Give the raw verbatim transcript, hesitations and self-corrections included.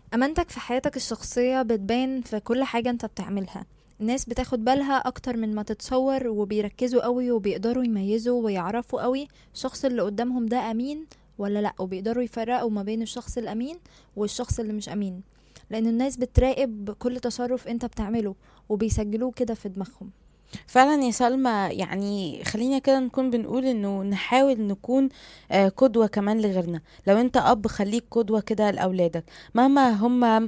امانتك في حياتك الشخصية بتبان في كل حاجة انت بتعملها. الناس بتاخد بالها اكتر من ما تتصور، وبيركزوا قوي وبيقدروا يميزوا ويعرفوا قوي الشخص اللي قدامهم ده امين ولا لا، وبيقدروا يفرقوا ما بين الشخص الامين والشخص اللي مش امين، لان الناس بتراقب كل تصرف انت بتعمله وبيسجلوه كده في دماغهم. فعلا يا سلمى، يعني خلينا كده نكون بنقول انه نحاول نكون آه، قدوة كمان لغيرنا. لو انت اب خليك قدوة كده لأولادك، مهما هم